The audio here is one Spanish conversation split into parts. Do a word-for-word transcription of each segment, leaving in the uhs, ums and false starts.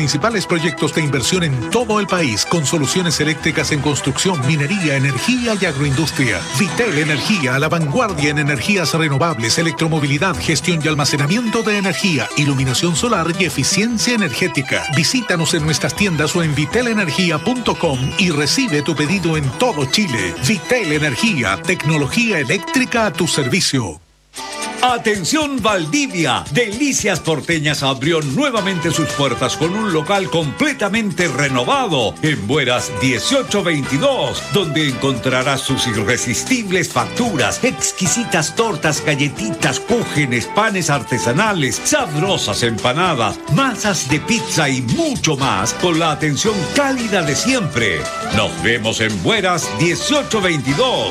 principales proyectos de inversión en todo el país con soluciones eléctricas en construcción, minería, energía y agroindustria. Vitel Energía, a la vanguardia en energías renovables, electromovilidad, gestión y almacenamiento de energía, iluminación solar y eficiencia energética. Visítanos en nuestras tiendas o en vitel energía punto com y recibe tu pedido en todo Chile. Vitel Energía, tecnología eléctrica a tu servicio. Atención Valdivia, Delicias Porteñas abrió nuevamente sus puertas con un local completamente renovado en Bueras dieciocho veintidós, donde encontrarás sus irresistibles facturas, exquisitas tortas, galletitas, cúgenes, panes artesanales, sabrosas empanadas, masas de pizza y mucho más con la atención cálida de siempre. Nos vemos en Bueras dieciocho veintidós.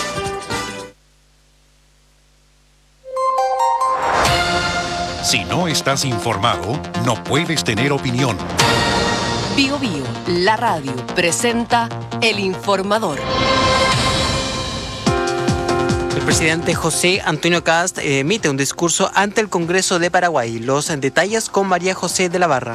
Si no estás informado, no puedes tener opinión. Bio Bio, la radio, presenta El Informador. El presidente José Antonio Kast emite un discurso ante el Congreso de Paraguay. Los detalles con María José de la Barra.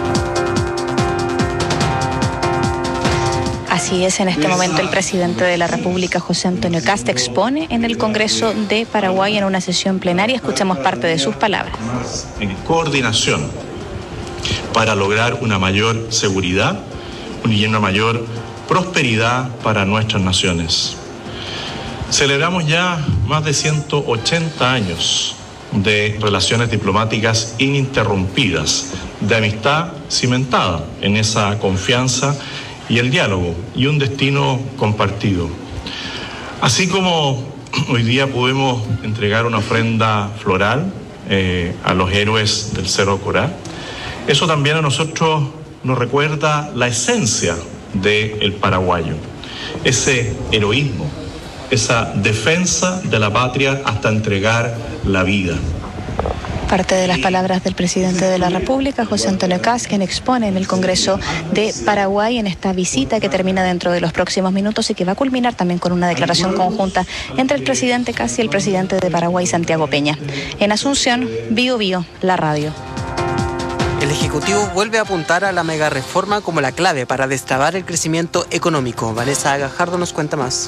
Así es, en este momento el presidente de la República, José Antonio Kast, expone en el Congreso de Paraguay en una sesión plenaria. Escuchemos parte de sus palabras. En coordinación para lograr una mayor seguridad y una mayor prosperidad para nuestras naciones. Celebramos ya más de ciento ochenta años de relaciones diplomáticas ininterrumpidas, de amistad cimentada en esa confianza y el diálogo, y un destino compartido. Así como hoy día podemos entregar una ofrenda floral eh, a los héroes del Cerro Corá, eso también a nosotros nos recuerda la esencia del paraguayo, ese heroísmo, esa defensa de la patria hasta entregar la vida. Parte de las palabras del presidente de la República, José Antonio Kast, quien expone en el Congreso de Paraguay en esta visita que termina dentro de los próximos minutos y que va a culminar también con una declaración conjunta entre el presidente Kast y el presidente de Paraguay, Santiago Peña. En Asunción, Bio Bio, la radio. El Ejecutivo vuelve a apuntar a la megareforma como la clave para destrabar el crecimiento económico. Vanessa Gajardo nos cuenta más.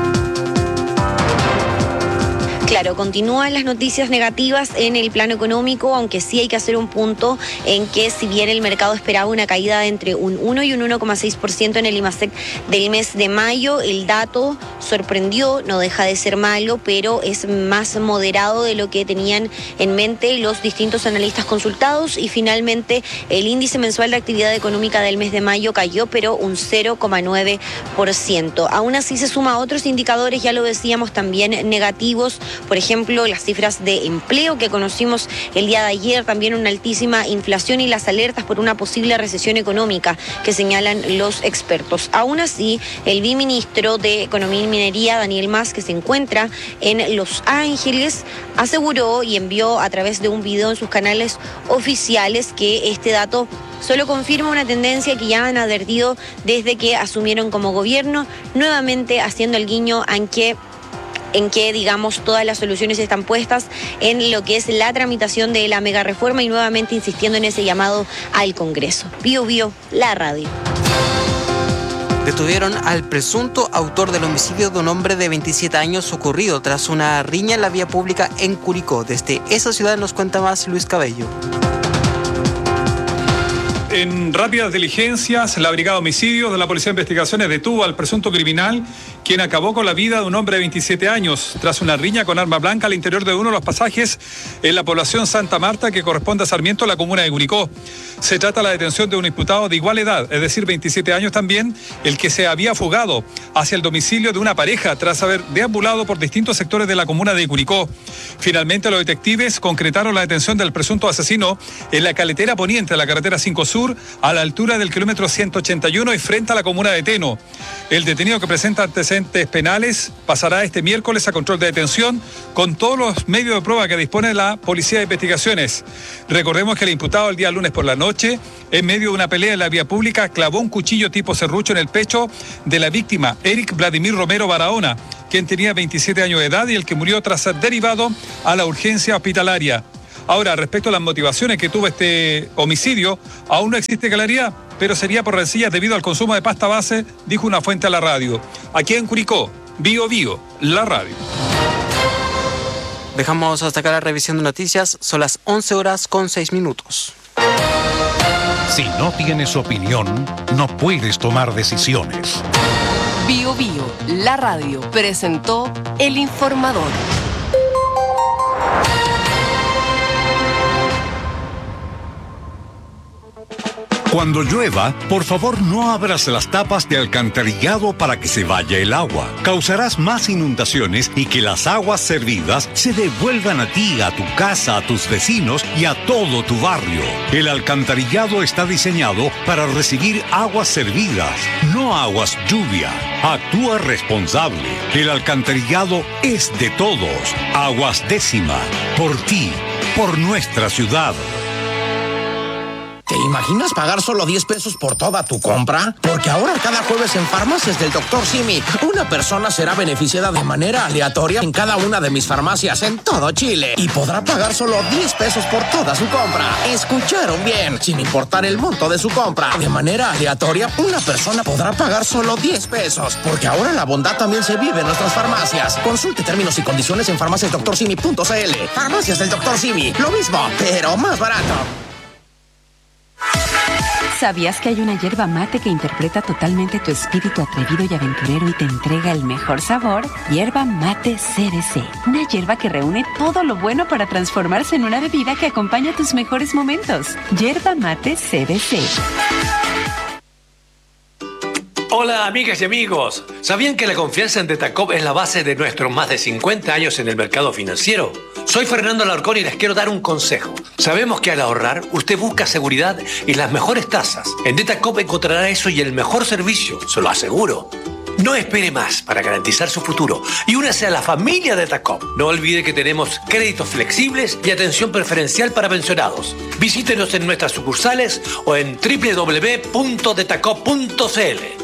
Claro, continúan las noticias negativas en el plano económico, aunque sí hay que hacer un punto en que si bien el mercado esperaba una caída de entre un uno y un uno coma seis por ciento en el IMASEC del mes de mayo, el dato sorprendió, no deja de ser malo, pero es más moderado de lo que tenían en mente los distintos analistas consultados, y finalmente el índice mensual de actividad económica del mes de mayo cayó, pero un cero coma nueve por ciento. Aún así se suma a otros indicadores, ya lo decíamos, también negativos. Por ejemplo, las cifras de empleo que conocimos el día de ayer, también una altísima inflación y las alertas por una posible recesión económica que señalan los expertos. Aún así, el viceministro de Economía y Minería, Daniel Mas, que se encuentra en Los Ángeles, aseguró y envió a través de un video en sus canales oficiales que este dato solo confirma una tendencia que ya han advertido desde que asumieron como gobierno, nuevamente haciendo el guiño en que en que, digamos, todas las soluciones están puestas en lo que es la tramitación de la megareforma y nuevamente insistiendo en ese llamado al Congreso. Bio Bio, la radio. Detuvieron al presunto autor del homicidio de un hombre de veintisiete años ocurrido tras una riña en la vía pública en Curicó. Desde esa ciudad nos cuenta más Luis Cabello. En rápidas diligencias, la Brigada de Homicidios de la Policía de Investigaciones detuvo al presunto criminal, quien acabó con la vida de un hombre de veintisiete años tras una riña con arma blanca al interior de uno de los pasajes en la población Santa Marta, que corresponde a Sarmiento, la comuna de Curicó. Se trata de la detención de un imputado de igual edad, es decir, veintisiete años también, el que se había fugado hacia el domicilio de una pareja tras haber deambulado por distintos sectores de la comuna de Curicó. Finalmente, los detectives concretaron la detención del presunto asesino en la caletera poniente de la carretera cinco Sur, a la altura del kilómetro ciento ochenta y uno y frente a la comuna de Teno. El detenido, que presenta antecedentes penales, pasará este miércoles a control de detención con todos los medios de prueba que dispone la Policía de Investigaciones. Recordemos que el imputado el día lunes por la noche, en medio de una pelea en la vía pública, clavó un cuchillo tipo serrucho en el pecho de la víctima, Eric Vladimir Romero Barahona, quien tenía veintisiete años de edad y el que murió tras ser derivado a la urgencia hospitalaria. Ahora, respecto a las motivaciones que tuvo este homicidio, aún no existe claridad, pero sería por rencillas debido al consumo de pasta base, dijo una fuente a la radio. Aquí en Curicó, Bio Bio, la radio. Dejamos hasta acá la revisión de noticias. Son las once horas con seis minutos. Si no tienes opinión, no puedes tomar decisiones. Bio Bio, la radio, presentó El Informador. Cuando llueva, por favor no abras las tapas de alcantarillado para que se vaya el agua. Causarás más inundaciones y que las aguas servidas se devuelvan a ti, a tu casa, a tus vecinos y a todo tu barrio. El alcantarillado está diseñado para recibir aguas servidas, no aguas lluvia. Actúa responsable. El alcantarillado es de todos. Aguas Décima. Por ti, por nuestra ciudad. ¿Te imaginas pagar solo diez pesos por toda tu compra? Porque ahora cada jueves en Farmacias del doctor Simi, una persona será beneficiada de manera aleatoria en cada una de mis farmacias en todo Chile y podrá pagar solo diez pesos por toda su compra. ¿Escucharon bien? Sin importar el monto de su compra. De manera aleatoria, una persona podrá pagar solo diez pesos. Porque ahora la bondad también se vive en nuestras farmacias. Consulte términos y condiciones en farmacias doctor simi punto c l. Farmacias del doctor Simi, lo mismo, pero más barato. ¿Sabías que hay una yerba mate que interpreta totalmente tu espíritu atrevido y aventurero y te entrega el mejor sabor? Yerba Mate C B C. Una yerba que reúne todo lo bueno para transformarse en una bebida que acompaña tus mejores momentos. Yerba Mate C B C. Hola amigas y amigos, ¿sabían que la confianza en Detacop es la base de nuestros más de cincuenta años en el mercado financiero? Soy Fernando Alarcón y les quiero dar un consejo. Sabemos que al ahorrar, usted busca seguridad y las mejores tasas. En Detacop encontrará eso y el mejor servicio, se lo aseguro. No espere más para garantizar su futuro y únase a la familia de Detacop. No olvide que tenemos créditos flexibles y atención preferencial para pensionados. Visítenos en nuestras sucursales o en doble u doble u doble u punto detacop punto c l.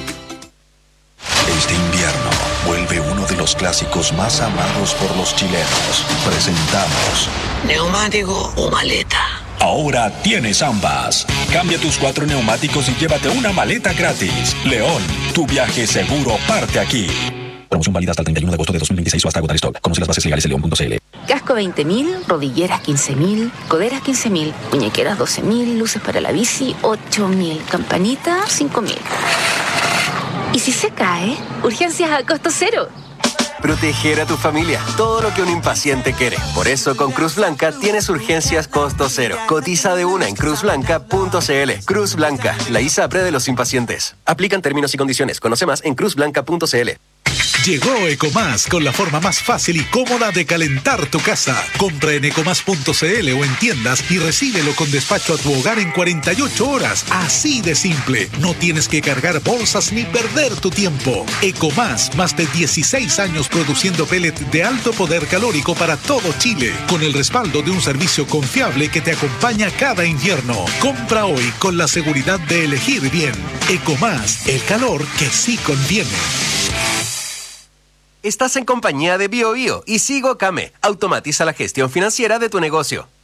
Este invierno vuelve uno de los clásicos más amados por los chilenos. Presentamos ¿neumático o maleta? Ahora tienes ambas. Cambia tus cuatro neumáticos y llévate una maleta gratis. León, tu viaje seguro parte aquí. Promoción válida hasta el treinta y uno de agosto de dos mil veintiséis o hasta agotar stock. Conoce las bases legales en león punto c l. Casco veinte mil, rodilleras quince mil, coderas quince mil, muñequeras doce mil, luces para la bici ocho mil, campanita cinco mil. ¿Y si se cae? Urgencias a costo cero. Proteger a tu familia, todo lo que un impaciente quiere. Por eso con Cruz Blanca tienes urgencias costo cero. Cotiza de una en cruz blanca punto c l. Cruz Blanca, la ISAPRE de los impacientes. Aplican términos y condiciones. Conoce más en cruz blanca punto c l. Llegó Ecomás con la forma más fácil y cómoda de calentar tu casa. Compra en ecomás punto c l o en tiendas y recíbelo con despacho a tu hogar en cuarenta y ocho horas. Así de simple. No tienes que cargar bolsas ni perder tu tiempo. Ecomás, más de dieciséis años produciendo pellet de alto poder calórico para todo Chile, con el respaldo de un servicio confiable que te acompaña cada invierno. Compra hoy con la seguridad de elegir bien. Ecomás, el calor que sí conviene. Estás en compañía de Bio Bio y Sigo Came. Automatiza la gestión financiera de tu negocio.